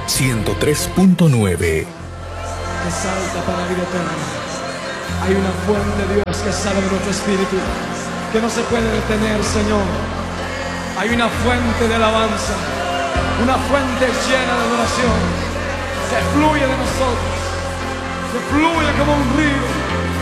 103.9. Que salta para la vida eterna. Hay una fuente de Dios que sale de nuestro espíritu, que no se puede detener, Señor. Hay una fuente de alabanza, una fuente llena de adoración, que fluye de nosotros, que fluye como un río.